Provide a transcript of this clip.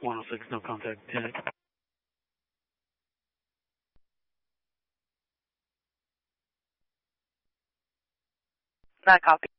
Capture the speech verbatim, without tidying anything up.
one oh six, no contact, ten. Not copy.